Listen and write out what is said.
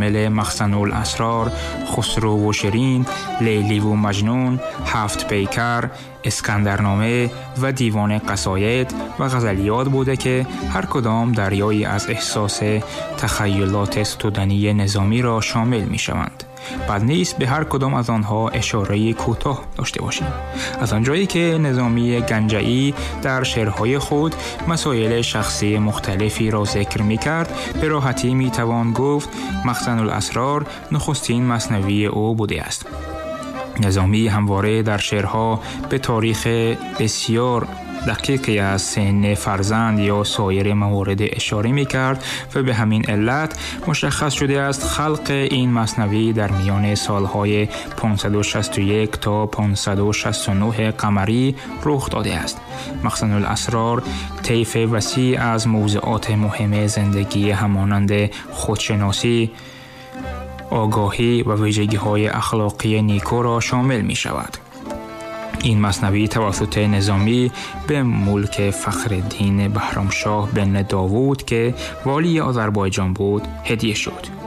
شامل مخزن الاسرار، خسرو و شیرین، لیلی و مجنون، هفت پیکر، اسکندرنامه و دیوان قصاید و غزلیات بوده که هر کدام دریایی از احساس تخیلات ستودنی نظامی را شامل می شوند. بد نیست به هر کدام از آنها اشاره کوتاه داشته باشیم. از آنجایی که نظامی گنجایی در شعرهای خود مسائل شخصی مختلفی را ذکر می کرد، به راحتی می توان گفت مخزن الاسرار نخستین مثنوی او بوده است. نظامی همواره در شعرها به تاریخ بسیار دقیقی از سن فرزند یا سایر موارد اشاره می کرد و به همین علت مشخص شده است خلق این مثنوی در میان سالهای 561 تا 569 قمری رخ داده است. مخزن الاسرار طیف وسیع از موضوعات مهم زندگی همانند خودشناسی، آگاهی و ویژگی‌های اخلاقی نیکو را شامل می شود. این مثنوی توسط نظامی به ملک فخرالدین بهرامشاه بن داوود که والی آذربایجان بود هدیه شد.